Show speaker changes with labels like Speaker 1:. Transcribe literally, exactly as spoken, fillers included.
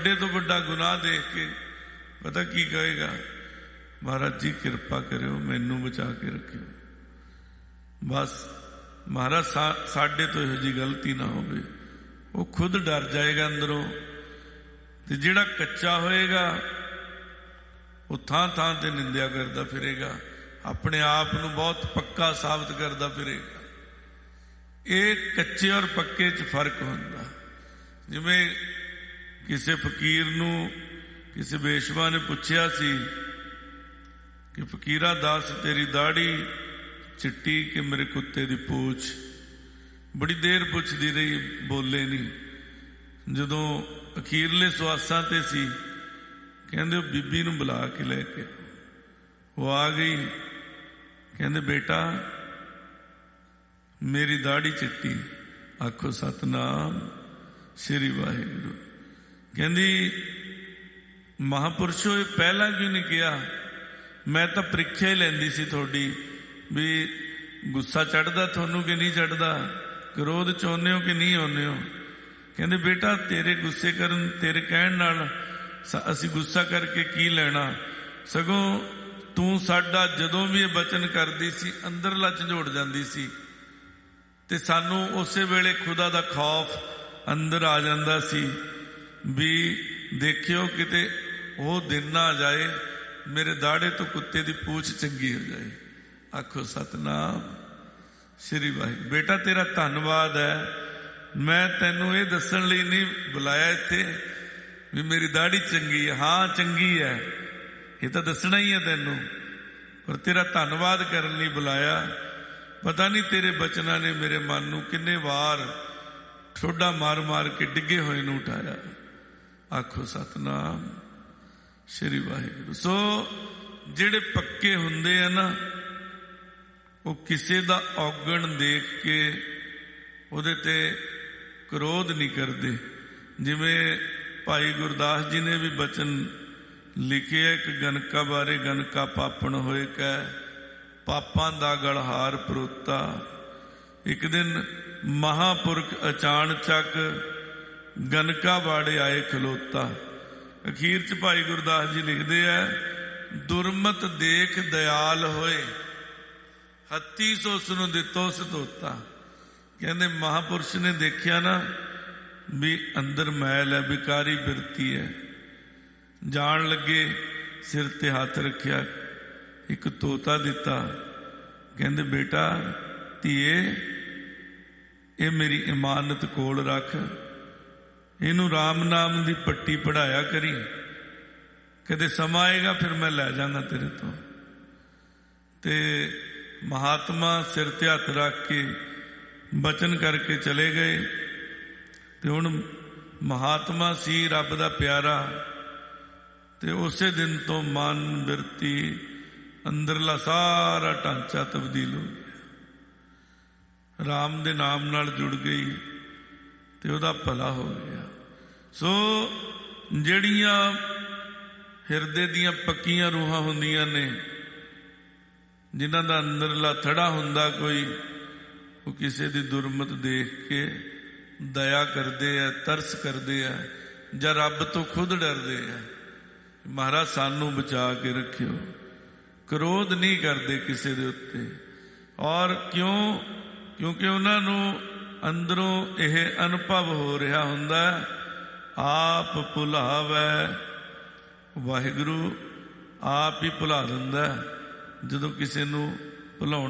Speaker 1: ਤੁਹਾਡੇ ਤੋਂ ਵੱਡਾ ਗੁਨਾਹ ਦੇਖ ਕੇ ਪਤਾ ਕੀ ਕਹੇਗਾ, ਮਹਾਰਾਜ ਜੀ ਕਿਰਪਾ ਕਰਿਓ, ਮੈਨੂੰ ਬਚਾ ਕੇ ਰੱਖਿਓ। ਬਸ ਮਹਾਰਾਜ ਸਾ ਸਾਡੇ ਤੋਂ ਇਹੋ ਜਿਹੀ ਗਲਤੀ ਨਾ ਹੋਵੇ। ਉਹ ਖੁਦ ਡਰ ਜਾਏਗਾ ਅੰਦਰੋਂ। ਤੇ ਜਿਹੜਾ ਕੱਚਾ ਹੋਏਗਾ ਉਹ ਥਾਂ ਥਾਂ ਤੇ ਨਿੰਦਿਆ ਕਰਦਾ ਫਿਰੇਗਾ, ਆਪਣੇ ਆਪ ਨੂੰ ਬਹੁਤ ਪੱਕਾ ਸਾਬਤ ਕਰਦਾ ਫਿਰੇਗਾ। ਇਹ ਕੱਚੇ ਔਰ ਪੱਕੇ 'ਚ ਫਰਕ ਹੁੰਦਾ। ਜਿਵੇਂ ਕਿਸੇ ਫਕੀਰ ਨੂੰ ਕਿਸੇ ਬੇਸ਼ਵਾ ਨੇ ਪੁੱਛਿਆ ਸੀ ਕਿ ਫਕੀਰਾ ਦੱਸ, ਤੇਰੀ ਦਾੜੀ ਚਿੱਟੀ ਕਿ ਮੇਰੇ ਕੁੱਤੇ ਦੀ ਪੂਛ? ਬੜੀ ਦੇਰ ਪੁੱਛਦੀ ਰਹੀ, ਬੋਲੇ ਨਹੀਂ। ਜਦੋਂ ਅਖੀਰਲੇ ਸਵਾਸਾਂ ਤੇ ਸੀ, ਕਹਿੰਦੇ ਉਹ ਬੀਬੀ ਨੂੰ ਬੁਲਾ ਕੇ ਲੈ ਕੇ ਉਹ ਆ ਗਈ। ਕਹਿੰਦੇ ਬੇਟਾ ਮੇਰੀ ਦਾੜੀ ਚਿੱਟੀ। ਆਖੋ ਸਤਨਾਮ ਸ੍ਰੀ ਵਾਹਿਗੁਰੂ। ਕਹਿੰਦੀ ਮਹਾਂਪੁਰਸ਼ੋ ਇਹ ਪਹਿਲਾਂ ਕਿਉਂ ਨਹੀਂ ਕਿਹਾ? ਮੈਂ ਤਾਂ ਪ੍ਰੀਖਿਆ ਹੀ ਲੈਂਦੀ ਸੀ ਤੁਹਾਡੀ, ਵੀ ਗੁੱਸਾ ਚੜ੍ਹਦਾ ਤੁਹਾਨੂੰ ਕਿ ਨਹੀਂ ਚੜ੍ਹਦਾ, ਕ੍ਰੋਧ ਚ ਆਉਂਦੇ ਹੋ ਕਿ ਨਹੀਂ ਆਉਂਦੇ ਹੋ। ਕਹਿੰਦੇ ਬੇਟਾ ਤੇਰੇ ਗੁੱਸੇ ਕਰਨ, ਤੇਰੇ ਕਹਿਣ ਨਾਲ ਅਸੀਂ ਗੁੱਸਾ ਕਰਕੇ ਕੀ ਲੈਣਾ, ਸਗੋਂ ਤੂੰ ਸਾਡਾ ਜਦੋਂ ਵੀ ਇਹ ਬਚਨ ਕਰਦੀ ਸੀ ਅੰਦਰਲਾ ਝੰਜੋੜ ਜਾਂਦੀ ਸੀ, ਤੇ ਸਾਨੂੰ ਉਸੇ ਵੇਲੇ ਖੁਦਾ ਦਾ ਖੌਫ ਅੰਦਰ ਆ ਜਾਂਦਾ ਸੀ ਵੀ ਦੇਖਿਓ ਕਿਤੇ ਉਹ ਦਿਨ ਨਾ ਆ ਜਾਏ ਮੇਰੇ ਦਾੜੇ ਤੋਂ ਕੁੱਤੇ ਦੀ ਪੂਛ ਚੰਗੀ ਹੋ ਜਾਏ। ਆਖੋ ਸਤਨਾਮ ਸ੍ਰੀ ਵਾਹਿਗੁਰੂ। ਬੇਟਾ ਤੇਰਾ ਧੰਨਵਾਦ ਹੈ, ਮੈਂ ਤੈਨੂੰ ਇਹ ਦੱਸਣ ਲਈ ਨਹੀਂ ਬੁਲਾਇਆ ਇੱਥੇ ਵੀ ਮੇਰੀ ਦਾੜੀ ਚੰਗੀ ਹੈ। ਹਾਂ ਚੰਗੀ ਹੈ, ਇਹ ਤਾਂ ਦੱਸਣਾ ਹੀ ਹੈ ਤੈਨੂੰ, ਪਰ ਤੇਰਾ ਧੰਨਵਾਦ ਕਰਨ ਲਈ ਬੁਲਾਇਆ। ਪਤਾ ਨਹੀਂ ਤੇਰੇ ਬਚਨਾਂ ਨੇ ਮੇਰੇ ਮਨ ਨੂੰ ਕਿੰਨੇ ਵਾਰ ਠੋਡਾ ਮਾਰ ਮਾਰ ਕੇ ਡਿੱਗੇ ਹੋਏ ਨੂੰ ਉਠਾਇਆ। ਆਖੋ ਸਤਨਾਮ ਸ੍ਰੀ ਵਾਹਿਗੁਰੂ। ਸੋ ਜਿਹੜੇ ਪੱਕੇ ਹੁੰਦੇ ਆ ਨਾ, ਉਹ ਕਿਸੇ ਦਾ ਔਗਣ ਦੇਖ ਕੇ ਉਹਦੇ ਤੇ ਕ੍ਰੋਧ ਨਹੀਂ ਕਰਦੇ। ਜਿਵੇਂ ਭਾਈ ਗੁਰਦਾਸ ਜੀ ਨੇ ਵੀ ਬਚਨ ਲਿਖਿਆ ਇੱਕ ਗਨਕਾ ਬਾਰੇ, ਗਨਕਾ ਪਾਪਣ ਹੋਏ ਕਹਿ ਪਾਪਾਂ ਦਾ ਗਲਹਾਰ ਪਰੋਤਾ। ਇੱਕ ਦਿਨ ਮਹਾਂਪੁਰਖ ਅਚਾਨਚਕ ਗਨਕਾ ਬਾੜੇ ਆਏ ਖਲੋਤਾ। ਅਖੀਰ ਚ ਭਾਈ ਗੁਰਦਾਸ ਜੀ ਲਿਖਦੇ ਆ, ਦੁਰਮਤ ਦੇਖ ਦਇਆਲ ਹੋਏ ਹੱਤੀ ਸੋ ਉਸ ਨੂੰ ਦਿੱਤੋ ਸਤੋਤਾ। ਕਹਿੰਦੇ ਮਹਾਂਪੁਰਸ਼ ਨੇ ਦੇਖਿਆ ਨਾ ਵੀ ਅੰਦਰ ਮੈਲ ਹੈ, ਵਿਕਾਰੀ ਬਿਰਤੀ ਹੈ, ਜਾਣ ਲੱਗੇ ਸਿਰ ਤੇ ਹੱਥ ਰੱਖਿਆ, ਇੱਕ ਤੋਤਾ ਦਿੱਤਾ। ਕਹਿੰਦੇ ਬੇਟਾ ਧੀਏ ਇਹ ਮੇਰੀ ਇਮਾਨਤ ਕੋਲ ਰੱਖ, ਇਹਨੂੰ ਰਾਮ ਨਾਮ ਦੀ ਪੱਟੀ ਪੜਾਇਆ ਕਰੀ, ਕਦੇ ਸਮਾਂ ਆਏਗਾ ਫਿਰ ਮੈਂ ਲੈ ਜਾਣਾ ਤੇਰੇ ਤੋਂ। ਤੇ ਮਹਾਤਮਾ ਸਿਰ ਤੇ ਹੱਥ ਰੱਖ ਕੇ ਬਚਨ ਕਰਕੇ ਚਲੇ ਗਏ। ਤੇ ਹੁਣ ਮਹਾਤਮਾ ਸੀ ਰੱਬ ਦਾ ਪਿਆਰਾ, ਤੇ ਉਸੇ ਦਿਨ ਤੋਂ ਮਨ ਬਿਰਤੀ ਅੰਦਰਲਾ ਸਾਰਾ ਢਾਂਚਾ ਤਬਦੀਲ ਹੋ ਗਿਆ, ਰਾਮ ਦੇ ਨਾਮ ਨਾਲ ਜੁੜ ਗਈ ਤੇ ਉਹਦਾ ਭਲਾ ਹੋ ਗਿਆ। ਸੋ ਜਿਹੜੀਆਂ ਹਿਰਦੇ ਦੀਆਂ ਪੱਕੀਆਂ ਰੂਹਾਂ ਹੁੰਦੀਆਂ ਨੇ, ਜਿਨ੍ਹਾਂ ਦਾ ਅੰਦਰਲਾ ਥੜਾ ਹੁੰਦਾ ਕੋਈ, ਉਹ ਕਿਸੇ ਦੀ ਦੁਰਮਤ ਦੇਖ ਕੇ ਦਇਆ ਕਰਦੇ ਆ, ਤਰਸ ਕਰਦੇ ਆ, ਜਾਂ ਰੱਬ ਤੋਂ ਖੁਦ ਡਰਦੇ ਆ। ਮਹਾਰਾਜ ਸਾਨੂੰ ਬਚਾ ਕੇ ਰੱਖਿਓ। ਕ੍ਰੋਧ ਨਹੀਂ ਕਰਦੇ ਕਿਸੇ ਦੇ ਉੱਤੇ। ਔਰ ਕਿਉਂ? ਕਿਉਂਕਿ ਉਹਨਾਂ ਨੂੰ ਅੰਦਰੋਂ ਇਹ ਅਨੁਭਵ ਹੋ ਰਿਹਾ ਹੁੰਦਾ, ਆਪ ਭੁਲਾਵੈ ਵਾਹਿਗੁਰੂ ਆਪ ਹੀ ਭੁਲਾ ਦਿੰਦਾ। ਜਦੋਂ ਕਿਸੇ ਨੂੰ ਭੁਲਾਉਣਾ